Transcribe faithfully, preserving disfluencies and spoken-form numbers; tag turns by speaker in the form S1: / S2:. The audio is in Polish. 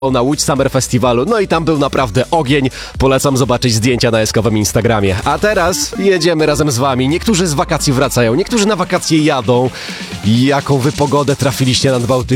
S1: na Łódź Summer Festiwalu, no i tam był naprawdę ogień. Polecam zobaczyć zdjęcia na eskowym Instagramie. A teraz jedziemy razem z wami. Niektórzy z wakacji wracają, niektórzy na wakacje jadą. Jaką wy pogodę trafiliście nad Bałtykiem?